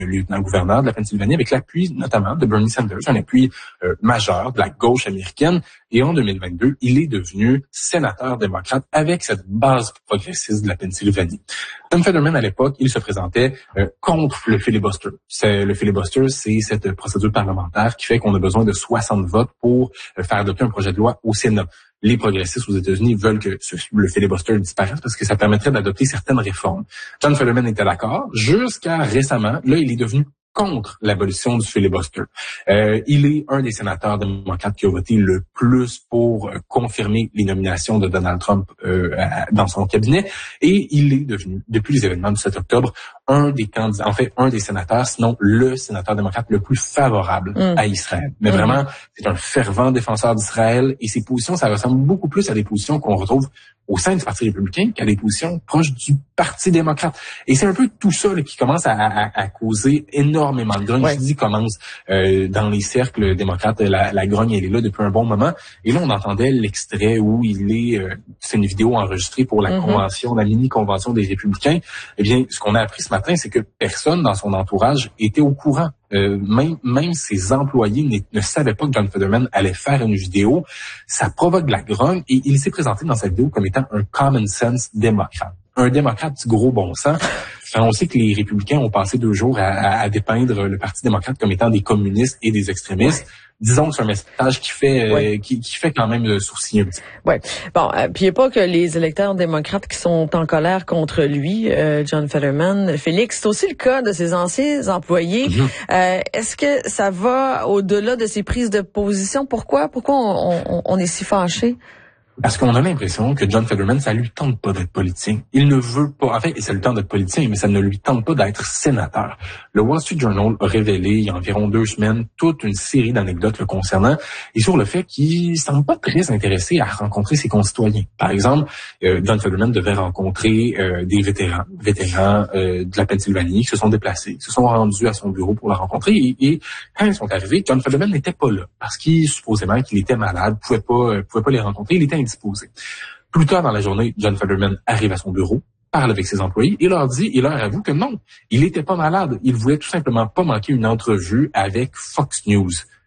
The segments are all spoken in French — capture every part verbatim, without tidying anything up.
lieutenant-gouverneur de la Pennsylvanie avec l'appui notamment de Bernie Sanders, un appui euh, majeur de la gauche américaine. Et en deux mille vingt-deux, il est devenu sénateur démocrate avec cette base progressiste de la Pennsylvanie. Tom Fetterman, à l'époque, il se présentait euh, contre le filibuster. C'est, le filibuster, c'est cette procédure parlementaire qui fait qu'on a besoin de soixante votes pour euh, faire adopter un projet de loi au Sénat. Les progressistes aux États-Unis veulent que ce, le filibuster disparaisse parce que ça permettrait d'adopter certaines réformes. John Fetterman était d'accord jusqu'à récemment. Là, il est devenu contre l'abolition du filibuster. Euh, il est un des sénateurs démocrates qui a voté le plus pour euh, confirmer les nominations de Donald Trump euh, à, dans son cabinet, et il est devenu, depuis les événements du sept octobre, un des candidats, en fait, un des sénateurs, sinon le sénateur démocrate le plus favorable mmh. à Israël. Mais mmh. vraiment, c'est un fervent défenseur d'Israël, et ses positions, ça ressemble beaucoup plus à des positions qu'on retrouve au sein du Parti républicain qu'à des positions proches du Parti démocrate. Et c'est un peu tout ça là, qui commence à, à, à causer énormément de grogne. Ouais. Je dis commence euh, dans les cercles démocrates, la, la grogne, elle est là depuis un bon moment. Et là, on entendait l'extrait où il est, euh, c'est une vidéo enregistrée pour la mm-hmm. convention, la mini-convention des républicains. Eh bien, ce qu'on a appris ce matin, c'est que personne dans son entourage était au courant. Euh, même, même ses employés ne, ne savaient pas que John Fetterman allait faire une vidéo. Ça provoque de la grogne, et il s'est présenté dans cette vidéo comme étant un common sense démocrate. Un démocrate du gros bon sens. Enfin, on sait que les républicains ont passé deux jours à, à, à dépeindre le Parti démocrate comme étant des communistes et des extrémistes. Ouais. Disons que c'est un message qui fait ouais. euh, qui, qui fait quand même sourciller un petit peu. Ouais. Bon, euh, puis il n'y a pas que les électeurs démocrates qui sont en colère contre lui, euh, John Fetterman. Félix, c'est aussi le cas de ses anciens employés. Mm-hmm. Euh, est-ce que ça va au-delà de ses prises de position? Pourquoi? Pourquoi on, on, on est si fâché? Parce qu'on a l'impression que John Fetterman, ça lui tente pas d'être politicien. Il ne veut pas, en fait, ça lui tente d'être politicien, mais ça ne lui tente pas d'être sénateur. Le Wall Street Journal a révélé, il y a environ deux semaines, toute une série d'anecdotes le concernant, et sur le fait qu'il semble pas très intéressé à rencontrer ses concitoyens. Par exemple, euh, John Fetterman devait rencontrer euh, des vétérans, vétérans euh, de la Pennsylvanie qui se sont déplacés, qui se sont rendus à son bureau pour la rencontrer, et, et quand ils sont arrivés, John Fetterman n'était pas là, parce qu'il, supposément, qu'il était malade, pouvait pas, euh, pouvait pas les rencontrer, il était indisposé. Plus tard dans la journée, John Fetterman arrive à son bureau, parle avec ses employés et leur dit, et leur avoue que non, il était pas malade. Il voulait tout simplement pas manquer une entrevue avec Fox News.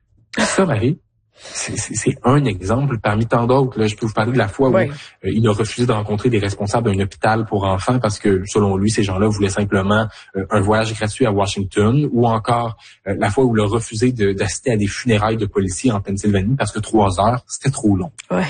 Ça, Marie, c'est, c'est, c'est un exemple parmi tant d'autres. Là, je peux vous parler de la fois oui. où euh, il a refusé de rencontrer des responsables d'un hôpital pour enfants parce que, selon lui, ces gens-là voulaient simplement euh, un voyage gratuit à Washington, ou encore euh, la fois où il a refusé de, d'assister à des funérailles de policiers en Pennsylvanie parce que trois heures, c'était trop long. Ouais.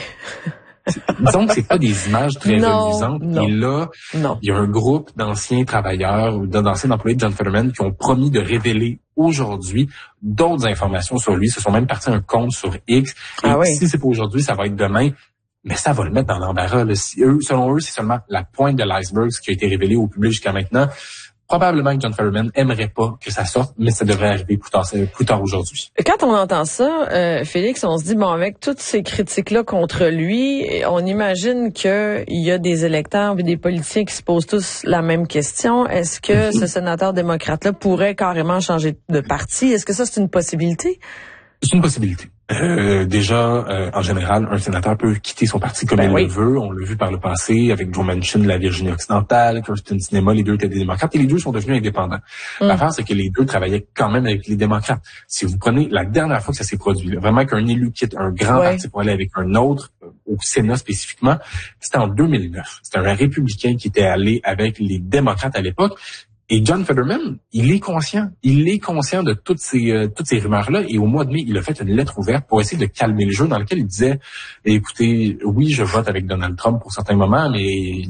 Disons que c'est pas des images très non, reluisantes. Non, et là, non. il y a un groupe d'anciens travailleurs ou d'anciens employés de John Fetterman qui ont promis de révéler aujourd'hui d'autres informations sur lui. Ils se sont même partis un compte sur X. Et ah oui. si c'est pas aujourd'hui, ça va être demain. Mais ça va le mettre dans l'embarras. Là. Si eux, selon eux, c'est seulement la pointe de l'iceberg, ce qui a été révélé au public jusqu'à maintenant. Probablement que John Fetterman aimerait pas que ça sorte, mais ça devrait arriver plus tard, plus tard aujourd'hui. Quand on entend ça, euh, Félix, on se dit, bon, avec toutes ces critiques-là contre lui, on imagine qu'il y a des électeurs et des politiciens qui se posent tous la même question. Est-ce que ce sénateur démocrate-là pourrait carrément changer de parti? Est-ce que ça, c'est une possibilité? C'est une possibilité. Euh, déjà, euh, en général, un sénateur peut quitter son parti comme ben il oui. le veut. On l'a vu par le passé avec Joe Manchin de la Virginie-Occidentale, Kyrsten Sinema, les deux étaient des démocrates et les deux sont devenus indépendants. Mm. L'affaire, c'est que les deux travaillaient quand même avec les démocrates. Si vous prenez la dernière fois que ça s'est produit, là, vraiment qu'un élu quitte un grand ouais. parti pour aller avec un autre, euh, au Sénat spécifiquement, c'était en deux mille neuf. C'était un républicain qui était allé avec les démocrates à l'époque. Et John Fetterman, il est conscient, il est conscient de toutes ces euh, toutes ces rumeurs-là. Et au mois de mai, il a fait une lettre ouverte pour essayer de calmer le jeu, dans lequel il disait, écoutez, oui, je vote avec Donald Trump pour certains moments, mais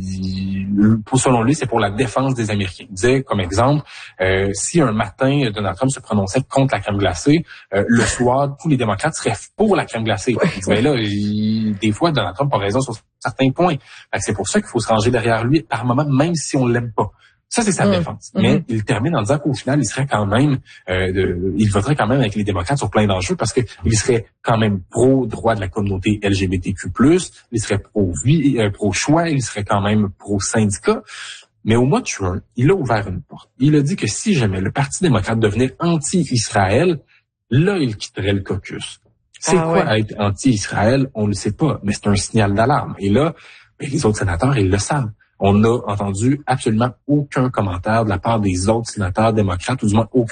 il, pour selon lui, c'est pour la défense des Américains. Il disait, comme exemple, euh, si un matin Donald Trump se prononçait contre la crème glacée, euh, le soir, tous les démocrates seraient pour la crème glacée. Il dit, ben là, il, des fois, Donald Trump a raison sur certains points. Fait que c'est pour ça qu'il faut se ranger derrière lui par moment, même si on l'aime pas. Ça, c'est sa mmh. défense. Mmh. Mais il termine en disant qu'au final, il serait quand même, euh, de, il voterait quand même avec les démocrates sur plein d'enjeux parce que il serait quand même pro-droit de la communauté L G B T Q plus, il serait pro-vie, euh, pro-choix, il serait quand même pro-syndicat. Mais au mois de juin, il a ouvert une porte. Il a dit que si jamais le Parti démocrate devenait anti-Israël, là, il quitterait le caucus. C'est ah, quoi ouais. être anti-Israël? On ne le sait pas, mais c'est un signal d'alarme. Et là, ben, les autres sénateurs, ils le savent. On n'a entendu absolument aucun commentaire de la part des autres sénateurs démocrates, ou du moins aucun